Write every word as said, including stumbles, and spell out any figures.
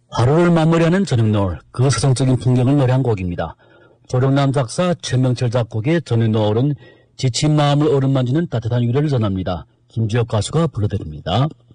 하루를 마무리하는 저녁노을, 그 서정적인 풍경을 노래한 곡입니다. 조령남 작사, 최명철 작곡의 저녁노을은 지친 마음을 어루만지는 따뜻한 위로를 전합니다. 김주혁 가수가 불러드립니다.